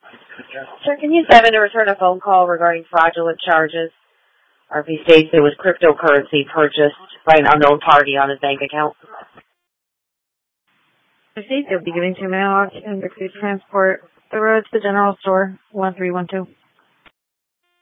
Sir, can you step in to return a phone call regarding fraudulent charges? RP states it was cryptocurrency purchased by an unknown party on his bank account. Receipt, you'll be giving to mailbox and receipt transport the road to the general store 1312.